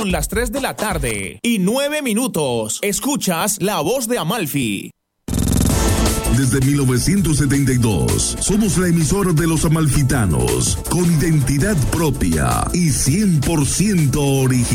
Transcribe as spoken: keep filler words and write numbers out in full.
Son las tres de la tarde y nueve minutos. Escuchas La Voz de Amalfi. Desde mil novecientos setenta y dos, somos la emisora de los amalfitanos, con identidad propia y cien por ciento original.